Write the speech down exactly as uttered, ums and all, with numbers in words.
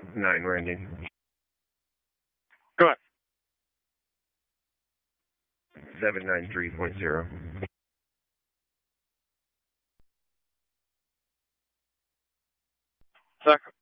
Nine, Randy. Go ahead. Seven nine three point zero. Second.